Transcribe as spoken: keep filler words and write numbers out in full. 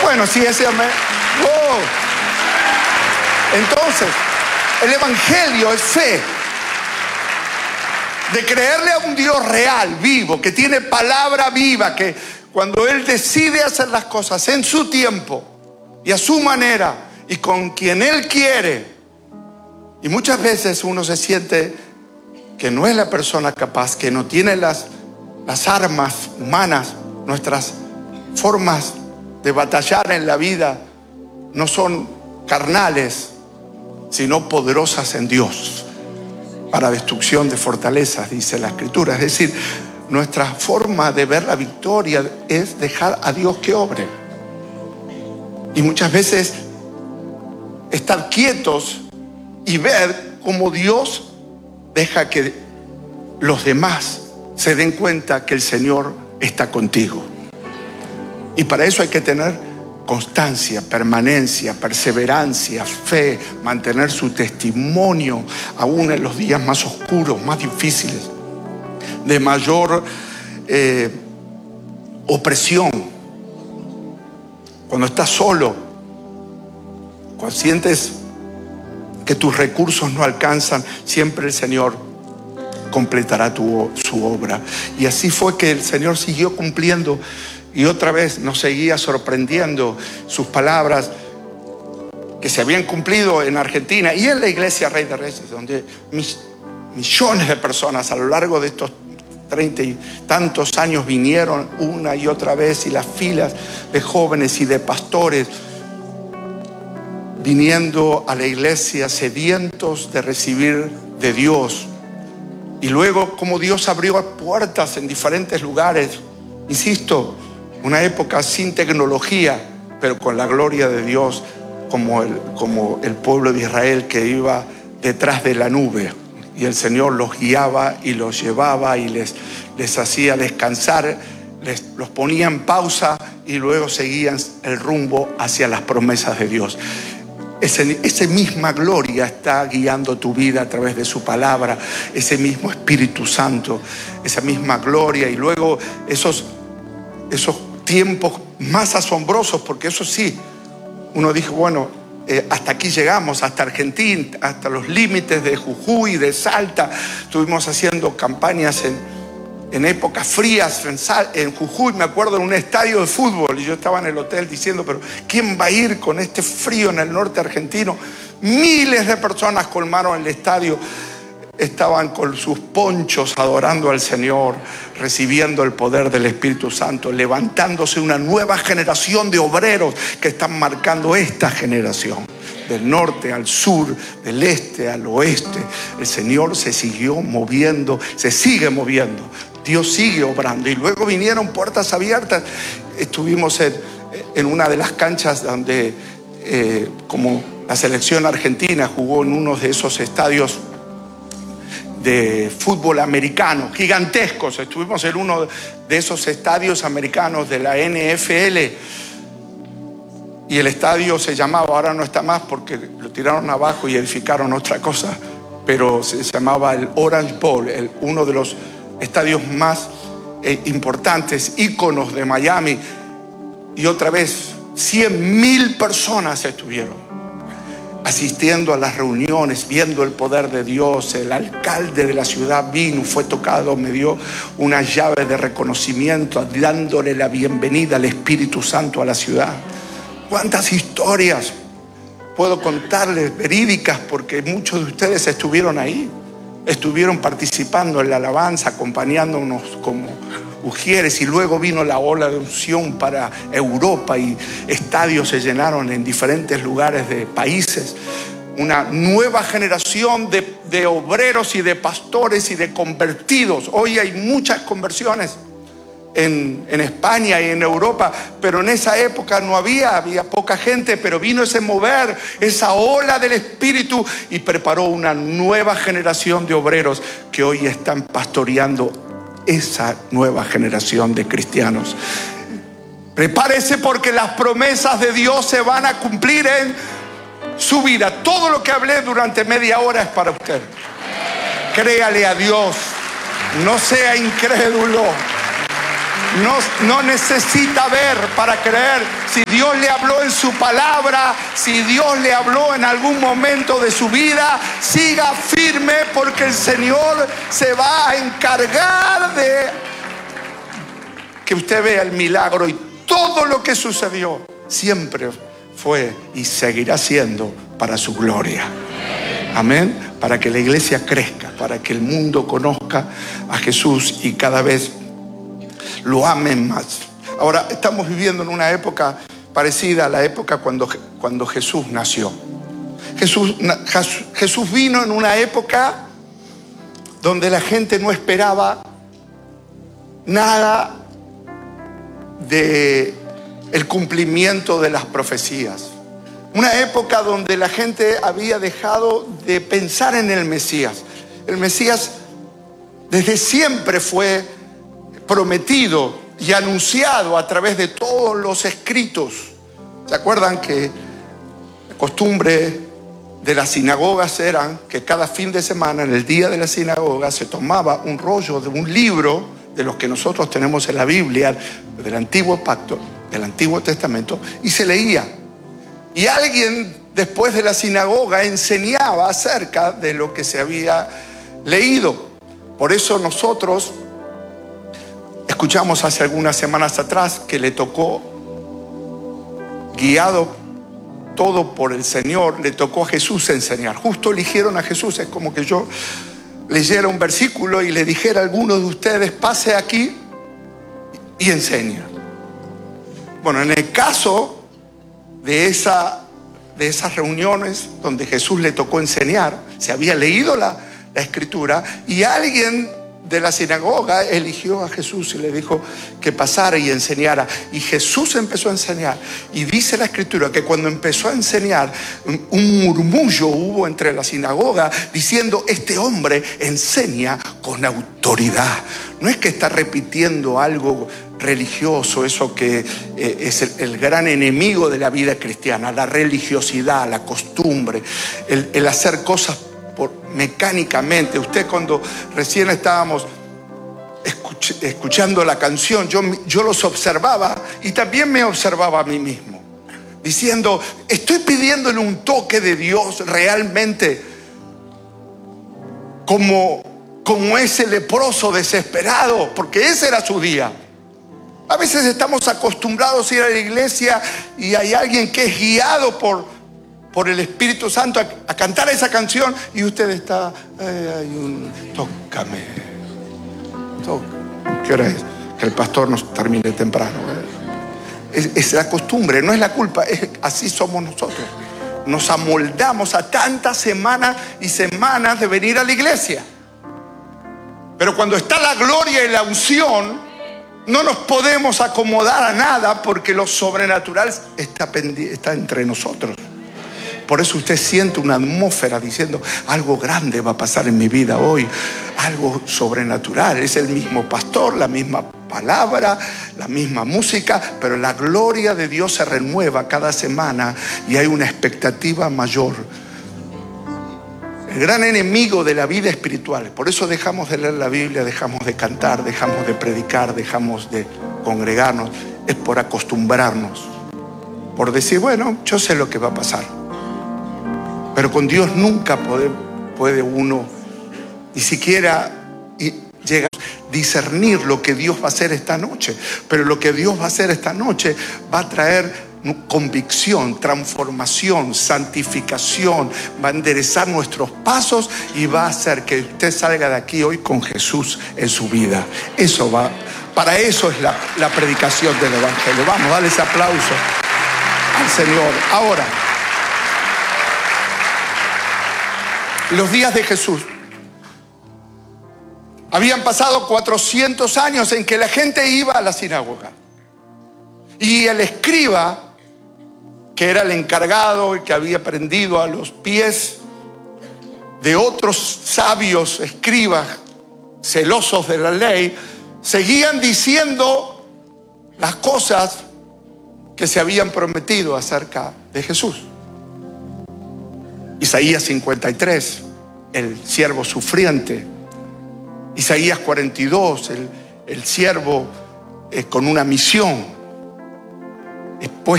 Bueno, sí, ese amén. Wow. Entonces, el evangelio es fe. De creerle a un Dios real, vivo, que tiene palabra viva, que cuando Él decide hacer las cosas en su tiempo y a su manera y con quien Él quiere. Y muchas veces uno se siente que no es la persona capaz, que no tiene las, las armas humanas, nuestras formas de batallar en la vida no son carnales, sino poderosas en Dios, para destrucción de fortalezas, dice la Escritura. Es decir, nuestra forma de ver la victoria es dejar a Dios que obre. Y muchas veces estar quietos y ver cómo Dios deja que los demás se den cuenta que el Señor está contigo. Y para eso hay que tener constancia, permanencia, perseverancia, fe, mantener su testimonio aún en los días más oscuros, más difíciles, de mayor eh, opresión. Cuando estás solo, cuando sientes que tus recursos no alcanzan, siempre el Señor completará tu, su obra. Y así fue que el Señor siguió cumpliendo. Y otra vez nos seguía sorprendiendo sus palabras que se habían cumplido en Argentina y en la iglesia Rey de Reyes, donde mis, millones de personas a lo largo de estos treinta y tantos años vinieron una y otra vez, y las filas de jóvenes y de pastores viniendo a la iglesia sedientos de recibir de Dios. Y luego como Dios abrió puertas en diferentes lugares, insisto, una época sin tecnología, pero con la gloria de Dios, como el, como el pueblo de Israel que iba detrás de la nube. Y el Señor los guiaba y los llevaba y les, les hacía descansar, les, los ponía en pausa y luego seguían el rumbo hacia las promesas de Dios. Ese, esa misma gloria está guiando tu vida a través de su palabra, ese mismo Espíritu Santo, esa misma gloria. Y luego esos, esos tiempos más asombrosos, porque eso sí, uno dijo, bueno, eh, hasta aquí llegamos, hasta Argentina, hasta los límites de Jujuy, de Salta. Estuvimos haciendo campañas en, en épocas frías en, Sal, en Jujuy, me acuerdo, en un estadio de fútbol, y yo estaba en el hotel diciendo, pero ¿quién va a ir con este frío en el norte argentino? Miles de personas colmaron el estadio. Estaban con sus ponchos adorando al Señor, recibiendo el poder del Espíritu Santo, levantándose una nueva generación de obreros que están marcando esta generación. Del norte al sur, del este al oeste, el Señor se siguió moviendo, se sigue moviendo. Dios sigue obrando. Y luego vinieron puertas abiertas. Estuvimos en, en una de las canchas donde, eh, como la selección argentina jugó en uno de esos estadios de fútbol americano, gigantescos. Estuvimos en uno de esos estadios americanos de la N F L y el estadio se llamaba, ahora no está más porque lo tiraron abajo y edificaron otra cosa, pero se llamaba el Orange Bowl, el, uno de los estadios más eh, importantes, íconos de Miami. Y otra vez, cien mil personas estuvieron asistiendo a las reuniones, viendo el poder de Dios. El alcalde de la ciudad vino, fue tocado, me dio una llave de reconocimiento, dándole la bienvenida al Espíritu Santo a la ciudad. ¿Cuántas historias puedo contarles verídicas? Porque muchos de ustedes estuvieron ahí, estuvieron participando en la alabanza, acompañándonos como ujieres, y luego vino la ola de unción para Europa y estadios se llenaron en diferentes lugares de países. Una nueva generación de, de obreros y de pastores y de convertidos. Hoy hay muchas conversiones en, en España y en Europa, pero en esa época no había, había poca gente, pero vino ese mover, esa ola del Espíritu y preparó una nueva generación de obreros que hoy están pastoreando esa nueva generación de cristianos. Prepárese, porque las promesas de Dios se van a cumplir en su vida. Todo lo que hablé durante media hora es para usted. Créale a Dios, no sea incrédulo. No, no necesita ver para creer. Si Dios le habló en su palabra, si Dios le habló en algún momento de su vida, siga firme, porque el Señor se va a encargar de que usted vea el milagro. Y todo lo que sucedió siempre fue y seguirá siendo para su gloria. Amén. Para que la iglesia crezca, para que el mundo conozca a Jesús y cada vez lo amen más. Ahora estamos viviendo en una época parecida a la época cuando, cuando Jesús nació. Jesús, Jesús vino en una época donde la gente no esperaba nada de el cumplimiento de las profecías. Una época donde la gente había dejado de pensar en el Mesías. El Mesías desde siempre fue prometido y anunciado a través de todos los escritos. ¿Se acuerdan que la costumbre de las sinagogas era que cada fin de semana, en el día de la sinagoga, se tomaba un rollo de un libro de los que nosotros tenemos en la Biblia, del Antiguo Pacto, del Antiguo Testamento, y se leía? Y alguien después de la sinagoga enseñaba acerca de lo que se había leído. Por eso nosotros escuchamos hace algunas semanas atrás que le tocó, guiado todo por el Señor, le tocó a Jesús enseñar. Justo eligieron a Jesús. Es como que yo leyera un versículo y le dijera a alguno de ustedes: pase aquí y enseña. Bueno, en el caso de, esa, de esas reuniones donde Jesús le tocó enseñar, se había leído la, la escritura, y alguien de la sinagoga eligió a Jesús y le dijo que pasara y enseñara. Y Jesús empezó a enseñar. Y dice la escritura que cuando empezó a enseñar, un murmullo hubo entre la sinagoga diciendo: este hombre enseña con autoridad. No es que está repitiendo algo religioso, eso que eh, es el, el gran enemigo de la vida cristiana, la religiosidad, la costumbre, el, el hacer cosas por, mecánicamente. Usted, cuando recién estábamos escuch, escuchando la canción, yo, yo los observaba y también me observaba a mí mismo, diciendo: estoy pidiéndole un toque de Dios realmente como, como ese leproso desesperado, porque ese era su día. A veces estamos acostumbrados a ir a la iglesia y hay alguien que es guiado por, por el Espíritu Santo a, a cantar esa canción, y usted está, eh, hay un, tócame, tócame. ¿Qué hora es? Que el pastor nos termine temprano. Es, es la costumbre, no es la culpa, es, así somos nosotros. Nos amoldamos a tantas semanas y semanas de venir a la iglesia. Pero cuando está la gloria y la unción, no nos podemos acomodar a nada, porque lo sobrenatural está, está entre nosotros. Por eso usted siente una atmósfera diciendo: algo grande va a pasar en mi vida hoy, algo sobrenatural. Es el mismo pastor, la misma palabra, la misma música, pero la gloria de Dios se renueva cada semana y hay una expectativa mayor. El gran enemigo de la vida espiritual, por eso dejamos de leer la Biblia, dejamos de cantar, dejamos de predicar, dejamos de congregarnos, es por acostumbrarnos, por decir: bueno, yo sé lo que va a pasar. Pero con Dios nunca puede, puede uno ni siquiera llegar a discernir lo que Dios va a hacer esta noche. Pero lo que Dios va a hacer esta noche va a traer convicción, transformación, santificación, va a enderezar nuestros pasos y va a hacer que usted salga de aquí hoy con Jesús en su vida. Eso va, para eso es la, la predicación del Evangelio. Vamos, dale ese aplauso al Señor. Ahora, los días de Jesús, habían pasado cuatrocientos años en que la gente iba a la sinagoga, y el escriba, que era el encargado y que había aprendido a los pies de otros sabios escribas celosos de la ley, seguían diciendo las cosas que se habían prometido acerca de Jesús. Isaías cincuenta y tres, el siervo sufriente. Isaías cuarenta y dos, el, el siervo eh, con una misión,